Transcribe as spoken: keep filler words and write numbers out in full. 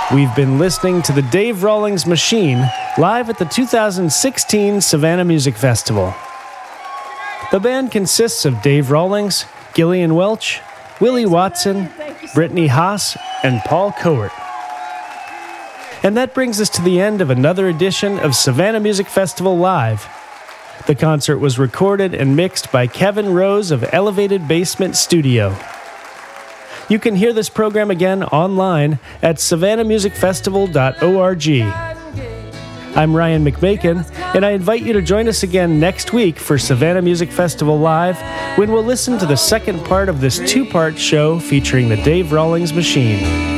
We've been listening to the Dave Rawlings Machine live at the two thousand sixteen Savannah Music Festival. The band consists of Dave Rawlings, Gillian Welch, Willie Watson, Brittany Haas, and Paul Cowart. And that brings us to the end of another edition of Savannah Music Festival Live. The concert was recorded and mixed by Kevin Rose of Elevated Basement Studio. You can hear this program again online at savannah music festival dot org. I'm Ryan McMakin, and I invite you to join us again next week for Savannah Music Festival Live, when we'll listen to the second part of this two-part show featuring the Dave Rawlings Machine.